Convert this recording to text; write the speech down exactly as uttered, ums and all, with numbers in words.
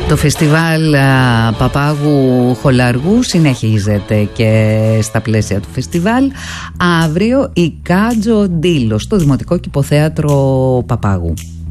Το φεστιβάλ Παπάγου Χολαργού συνεχίζεται και στα πλαίσια του φεστιβάλ. Αύριο η Κάτζο Ντίλο στο Δημοτικό Κηποθέατρο Παπάγου.